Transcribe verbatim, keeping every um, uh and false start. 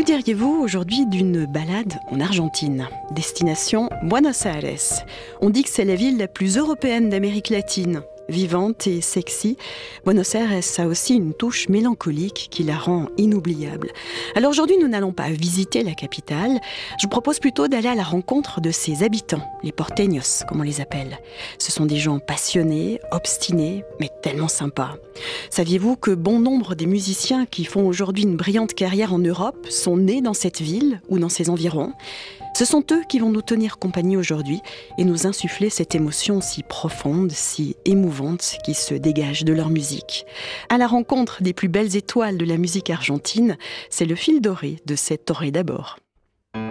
diriez-vous aujourd'hui d'une balade en Argentine? Destination Buenos Aires. On dit que c'est la ville la plus européenne d'Amérique latine. Vivante et sexy, Buenos Aires a aussi une touche mélancolique qui la rend inoubliable. Alors aujourd'hui, nous n'allons pas visiter la capitale. Je vous propose plutôt d'aller à la rencontre de ses habitants, les porteños, comme on les appelle. Ce sont des gens passionnés, obstinés, mais tellement sympas. Saviez-vous que bon nombre des musiciens qui font aujourd'hui une brillante carrière en Europe sont nés dans cette ville ou dans ses environs ? Ce sont eux qui vont nous tenir compagnie aujourd'hui et nous insuffler cette émotion si profonde, si émouvante qui se dégage de leur musique. À la rencontre des plus belles étoiles de la musique argentine, c'est le fil doré de cette Torre d'abord.